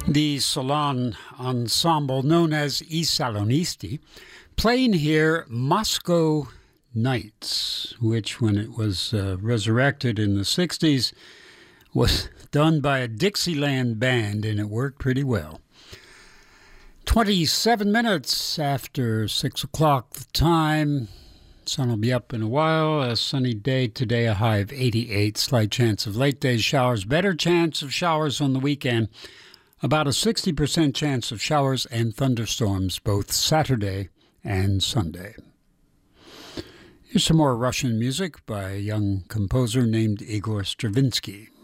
The Salon Ensemble, known as I Salonisti, playing here Moscow Nights, which, when it was resurrected in the 60s, was done by a Dixieland band, and it worked pretty well. 27 minutes after 6 o'clock the time. Sun will be up in a while. A sunny day today, a high of 88. Slight chance of late day showers. Better chance of showers on the weekend. About a 60% chance of showers and thunderstorms both Saturday and Sunday. Here's some more Russian music by a young composer named Igor Stravinsky.